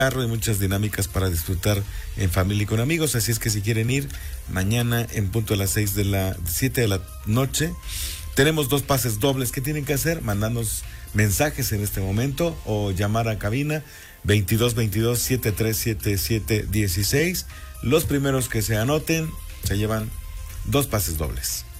carro y muchas dinámicas para disfrutar en familia y con amigos. Así es que si quieren ir mañana en punto a las 7 de la noche, tenemos 2 pases dobles. ¿Qué tienen que hacer? Mandarnos mensajes en este momento o llamar a cabina 2222-737716. Los primeros que se anoten se llevan 2 pases dobles.